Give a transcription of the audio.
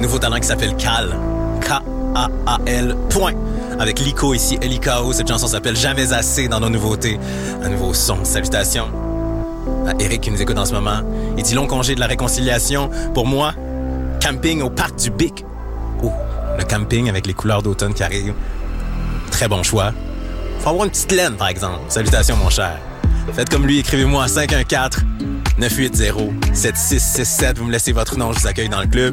Nouveau talent qui s'appelle Cal. K-A-A-L. Point. Avec Lico ici, L-I-K-O. Cette chanson s'appelle Jamais assez dans nos nouveautés. Un nouveau son. Salutations à Eric qui nous écoute en ce moment. Il dit long congé de la réconciliation. Pour moi, camping au parc du Bic. Oh, le camping avec les couleurs d'automne qui arrivent. Très bon choix. Faut avoir une petite laine, par exemple. Salutations, mon cher. Faites comme lui, écrivez-moi à 514-980-7667. Vous me laissez votre nom, je vous accueille dans le club.